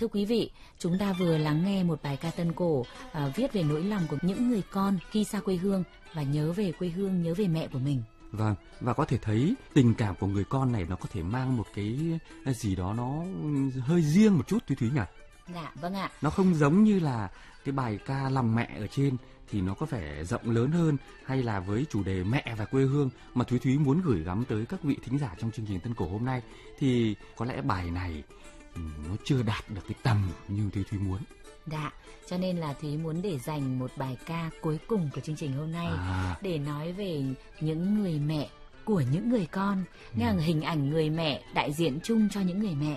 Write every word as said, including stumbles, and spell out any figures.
thưa quý vị, chúng ta vừa lắng nghe một bài ca tân cổ à, viết về nỗi lòng của những người con khi xa quê hương và nhớ về quê hương, nhớ về mẹ của mình. Vâng, và có thể thấy tình cảm của người con này nó có thể mang một cái gì đó nó hơi riêng một chút Thúy Thúy nhỉ? Dạ, vâng ạ. Nó không giống như là cái bài ca Lòng Mẹ ở trên thì nó có vẻ rộng lớn hơn, hay là với chủ đề mẹ và quê hương mà Thúy Thúy muốn gửi gắm tới các vị thính giả trong chương trình Tân Cổ hôm nay, thì có lẽ bài này nó chưa đạt được cái tầm như Thúy Thúy muốn. Dạ, cho nên là Thúy muốn để dành một bài ca cuối cùng của chương trình hôm nay à. để nói về những người mẹ của những người con, nghe ừ. hình ảnh người mẹ đại diện chung cho những người mẹ.